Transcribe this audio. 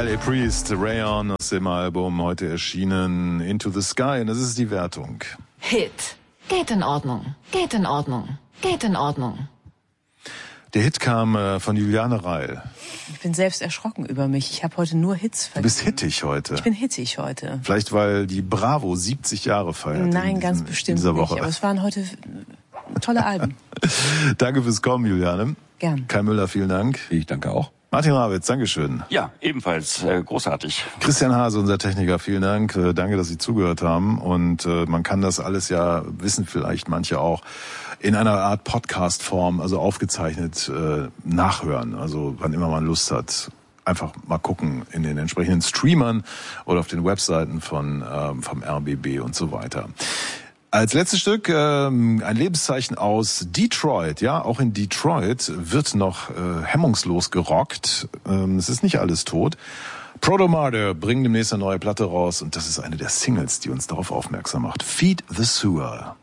L.A. Priest, Rayon aus dem Album, heute erschienen, Into the Sky. Und das ist die Wertung. Hit. Geht in Ordnung. Geht in Ordnung. Geht in Ordnung. Der Hit kam von Juliane Reil. Ich bin selbst erschrocken über mich. Ich habe heute nur Hits vergeben. Du bist hittig heute. Ich bin hittig heute. Vielleicht, weil die Bravo 70 Jahre feiert. Nein, ganz bestimmt dieser Woche. nicht. Aber es waren heute tolle Alben. Danke fürs Kommen, Juliane. Gern. Kai Müller, vielen Dank. Ich danke auch. Martin Rawitz, Dankeschön. Ja, ebenfalls großartig. Christian Hase, unser Techniker, vielen Dank. Danke, dass Sie zugehört haben. Und man kann das alles ja, wissen vielleicht manche auch, in einer Art Podcast-Form, also aufgezeichnet, nachhören. Also wann immer man Lust hat. Einfach mal gucken in den entsprechenden Streamern oder auf den Webseiten vom RBB und so weiter. Als letztes Stück ein Lebenszeichen aus Detroit. Ja, auch in Detroit wird noch hemmungslos gerockt. Es ist nicht alles tot. Proto-Martyr bringen demnächst eine neue Platte raus und das ist eine der Singles, die uns darauf aufmerksam macht. Feed the Sewer.